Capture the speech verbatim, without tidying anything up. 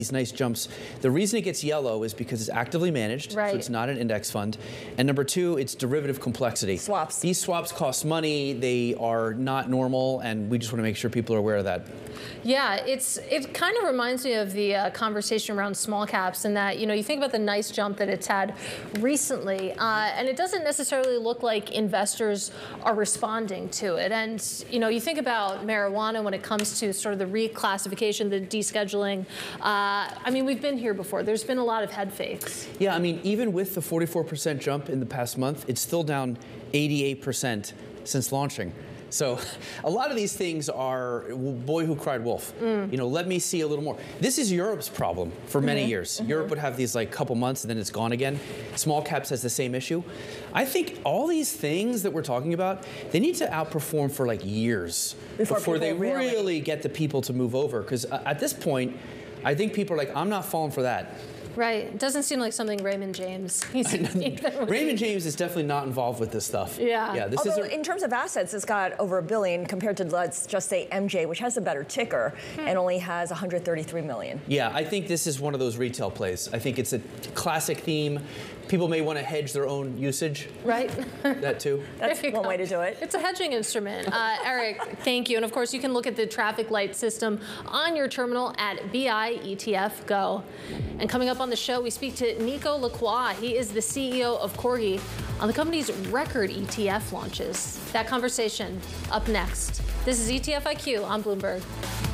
these nice jumps. The reason it gets yellow is because it's actively managed, right. so it's not an index fund. And number two, it's derivative complexity. Swaps. These swaps cost money, they are not normal, and we just want to make sure people are aware of that. Yeah, it's it kind of reminds me of the uh, conversation around small caps, and that, you know, you think about the nice jump that it's had recently, uh, and it doesn't necessarily look like investors are responding to it. And, you know, you think about marijuana when it comes to sort of the reclassification, the descheduling. Uh, I mean, we've been here before. There's been a lot of head fakes. Yeah, I mean, even with the forty-four percent jump in the past month, it's still down eighty-eight percent since launching. So a lot of these things are boy who cried wolf. Mm. You know, let me see a little more. This is Europe's problem for many mm-hmm. years. Mm-hmm. Europe would have these like couple months and then it's gone again. Small caps has the same issue. I think all these things that we're talking about, they need to outperform for like years before, before they really... really get the people to move over. Because at this point, I think people are like, I'm not falling for that. Right. It doesn't seem like something Raymond James. He's Raymond James is definitely not involved with this stuff. Yeah. Yeah. This Although, is a in terms of assets, it's got over a billion compared to, let's just say, M J, which has a better ticker hmm. and only has one hundred thirty-three million. Yeah, I think this is one of those retail plays. I think it's a classic theme. People may want to hedge their own usage. Right. That too. That's one go. way to do it. It's a hedging instrument. Uh, Eric, thank you. And of course, you can look at the traffic light system on your terminal at B I E T F Go. And coming up on the show, we speak to Nico Lacroix. He is the C E O of Corgi on the company's record E T F launches. That conversation up next. This is E T F I Q on Bloomberg.